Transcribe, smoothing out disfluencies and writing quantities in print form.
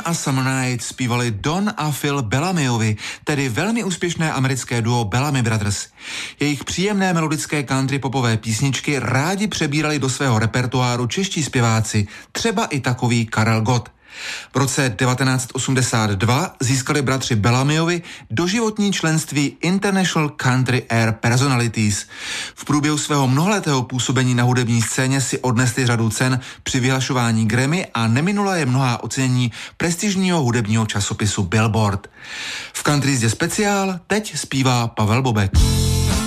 a Summer Night zpívali Don a Phil Bellamyovi, tedy velmi úspěšné americké duo Bellamy Brothers. Jejich příjemné melodické country popové písničky rádi přebírali do svého repertoáru čeští zpěváci, třeba i takový Karel Gott. V roce 1982 získali bratři Bellamyovi doživotní členství International Country Air Personalities. V průběhu svého mnohaletého působení na hudební scéně si odnesli řadu cen při vyhlašování Grammy a neminula je mnohá ocenění prestižního hudebního časopisu Billboard. V country jízdě speciál teď zpívá Pavel Bobek.